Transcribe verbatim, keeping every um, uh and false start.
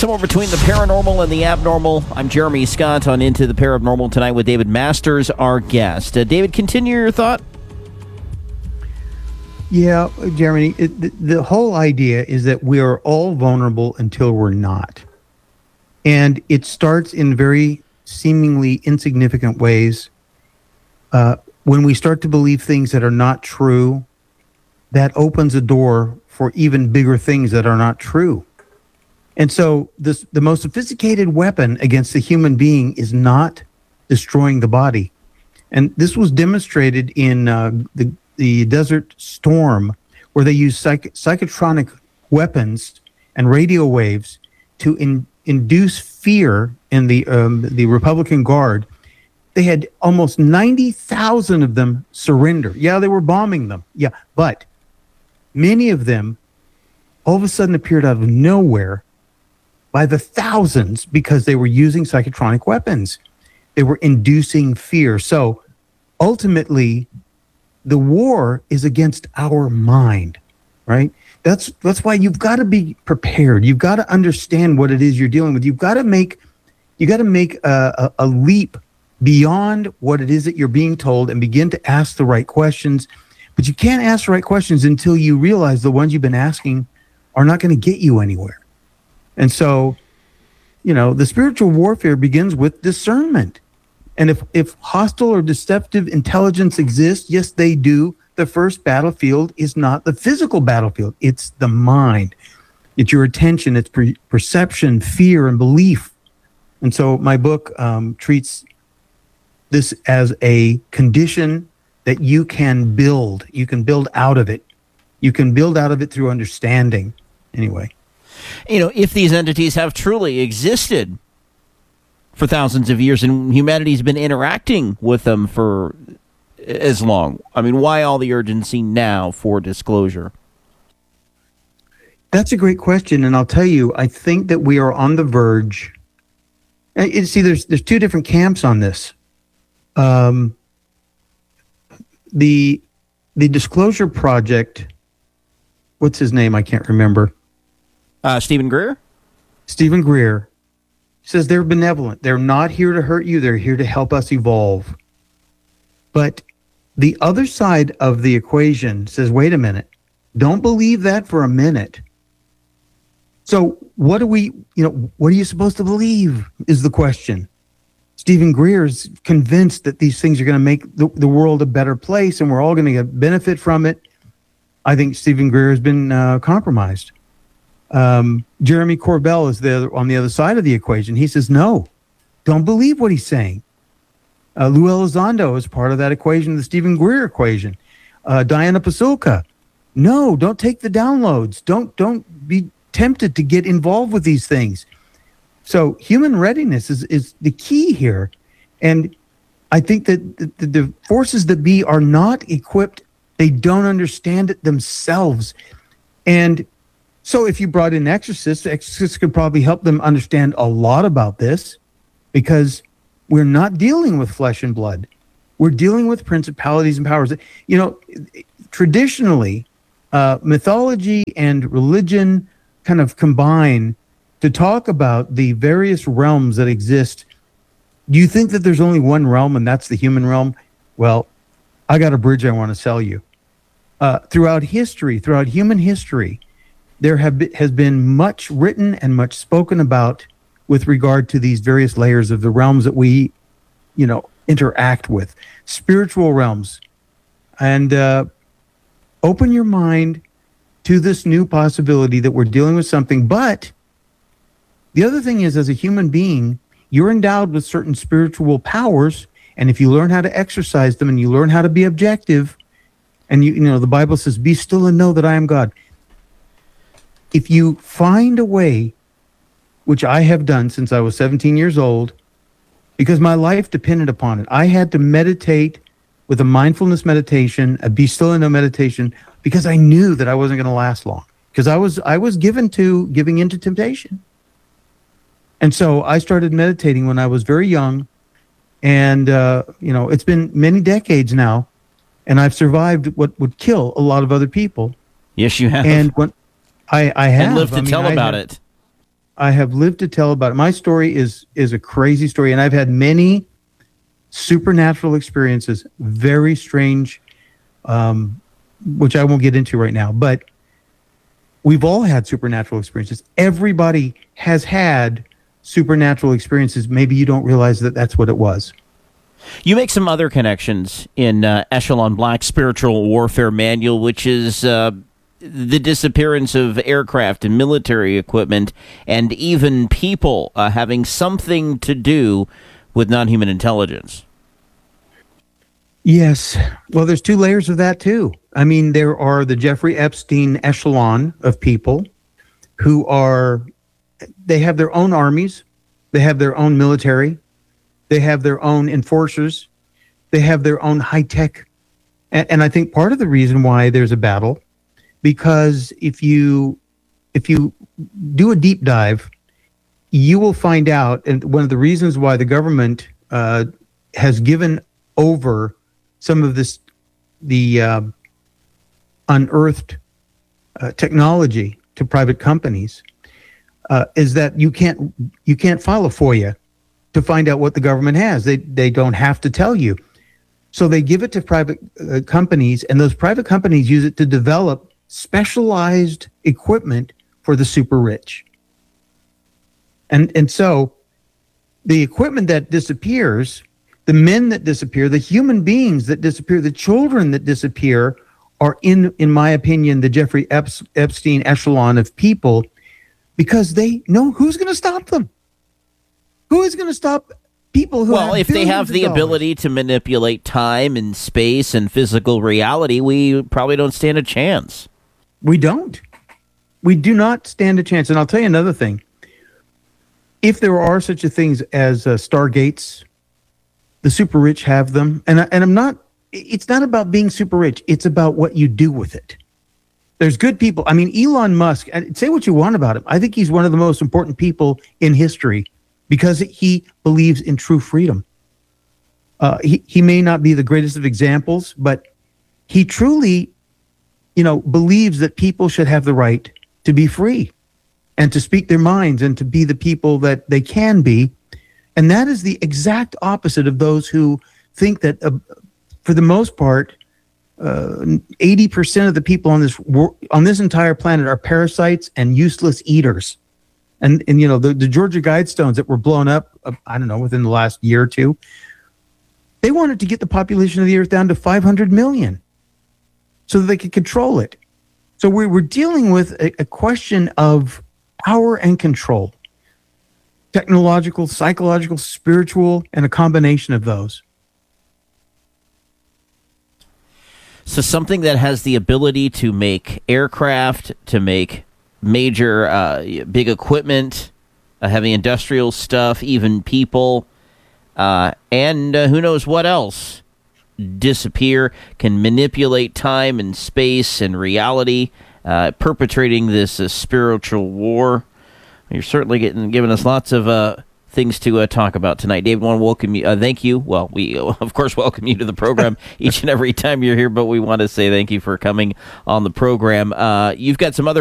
Somewhere between the paranormal and the abnormal. I'm Jeremy Scott on Into the Paranormal tonight with David Masters, our guest. Uh, David, continue your thought. Yeah, Jeremy, it, the, the whole idea is that we are all vulnerable until we're not. And it starts in very seemingly insignificant ways. Uh, when we start to believe things that are not true, that opens a door for even bigger things that are not true. And so this, the most sophisticated weapon against the human being is not destroying the body. And this was demonstrated in uh, the, the Desert Storm, where they used psych- psychotronic weapons and radio waves to in, induce fear in the um, the Republican Guard. They had almost ninety thousand of them surrender. Yeah, they were bombing them. Yeah, but many of them all of a sudden appeared out of nowhere by the thousands because they were using psychotronic weapons. They were inducing fear. So ultimately, the war is against our mind, right? That's that's why you've got to be prepared. You've got to understand what it is you're dealing with. You've got to make you got to make a, a, a leap beyond what it is that you're being told and begin to ask the right questions. But you can't ask the right questions until you realize the ones you've been asking are not going to get you anywhere. And so, you know, the spiritual warfare begins with discernment. And if, if hostile or deceptive intelligence exists, yes, they do. The first battlefield is not the physical battlefield. It's the mind. It's your attention. It's per- perception, fear, and belief. And so my book um, treats this as a condition that you can build. You can build out of it. You can build out of it through understanding. Anyway. You know, if these entities have truly existed for thousands of years and humanity's been interacting with them for as long, I mean, why all the urgency now for disclosure? That's a great question, and I'll tell you, I think that we are on the verge. And see, there's there's two different camps on this. Um, the the Disclosure Project, what's his name? I can't remember. Uh, Stephen Greer? Stephen Greer says they're benevolent. They're not here to hurt you. They're here to help us evolve. But the other side of the equation says, wait a minute. Don't believe that for a minute. So what do we, you know, what are you supposed to believe is the question. Stephen Greer is convinced that these things are going to make the, the world a better place and we're all going to get benefit from it. I think Stephen Greer has been uh, compromised. Um, Jeremy Corbell is the on the other side of the equation. He says, no, don't believe what he's saying. Uh, Lou Elizondo is part of that equation, the Stephen Greer equation. Uh, Diana Pasulka, no, don't take the downloads. Don't don't be tempted to get involved with these things. So human readiness is, is the key here. And I think that the, the forces that be are not equipped. They don't understand it themselves. And so if you brought in exorcists, exorcists could probably help them understand a lot about this because we're not dealing with flesh and blood. We're dealing with principalities and powers. You know, traditionally, uh, mythology and religion kind of combine to talk about the various realms that exist. Do you think that there's only one realm and that's the human realm? Well, I got a bridge I want to sell you. Uh, throughout history, throughout human history, there have been, has been much written and much spoken about with regard to these various layers of the realms that we, you know, interact with. Spiritual realms. And uh, open your mind to this new possibility that we're dealing with something. But the other thing is, as a human being, you're endowed with certain spiritual powers. And if you learn how to exercise them and you learn how to be objective, and you, you know, the Bible says, be still and know that I am God. If you find a way, which I have done since I was seventeen years old, because my life depended upon it. I had to meditate with a mindfulness meditation, a be still and know meditation, because I knew that I wasn't going to last long. Because I was I was given to giving into temptation. And so I started meditating when I was very young. And, uh, you know, it's been many decades now. And I've survived what would kill a lot of other people. Yes, you have. And when I, I have. And lived to I mean, tell I about have, it. I have lived to tell about it. My story is is a crazy story, and I've had many supernatural experiences, very strange, um, which I won't get into right now. But we've all had supernatural experiences. Everybody has had supernatural experiences. Maybe you don't realize that that's what it was. You make some other connections in uh, Echelon Black's Spiritual Warfare Manual, which is uh, the disappearance of aircraft and military equipment and even people uh, having something to do with non-human intelligence. Yes. Well, there's two layers of that, too. I mean, there are the Jeffrey Epstein echelon of people who are, they have their own armies, they have their own military, they have their own enforcers, they have their own high-tech. And, and I think part of the reason why there's a battle, because if you if you do a deep dive, you will find out, and one of the reasons why the government uh, has given over some of this, the uh, unearthed uh, technology to private companies, uh, is that you can't you can't file a FOIA to find out what the government has. They they don't have to tell you, so they give it to private uh, companies, and those private companies use it to develop specialized equipment for the super rich. And and so the equipment that disappears, the men that disappear, the human beings that disappear, the children that disappear are, in, in my opinion, the Jeffrey Epstein echelon of people, because they know who's going to stop them. Who is going to stop people who Well, have if they have the dollars? ability to manipulate time and space and physical reality, we probably don't stand a chance. We don't. We do not stand a chance. And I'll tell you another thing. If there are such a things as uh, Stargates, the super rich have them. And, I, and I'm not, it's not about being super rich. It's about what you do with it. There's good people. I mean, Elon Musk, say what you want about him. I think he's one of the most important people in history because he believes in true freedom. Uh, he, he may not be the greatest of examples, but he truly, you know, believes that people should have the right to be free and to speak their minds and to be the people that they can be. And that is the exact opposite of those who think that, uh, for the most part, uh, eighty percent of the people on this wor- on this entire planet are parasites and useless eaters. And, and you know, the, the Georgia Guidestones that were blown up, uh, I don't know, within the last year or two, they wanted to get the population of the earth down to five hundred million so that they could control it. So we were dealing with a, a question of power and control. Technological, psychological, spiritual, and a combination of those. So something that has the ability to make aircraft, to make major uh, big equipment, uh, heavy industrial stuff, even people, uh, and uh, who knows what else, disappear, can manipulate time and space and reality, uh, perpetrating this uh, spiritual war. You're certainly getting giving us lots of uh, things to uh, talk about tonight. David, want to welcome you. Uh, thank you. Well, we, of course, welcome you to the program each and every time you're here, but we want to say thank you for coming on the program. Uh, you've got some other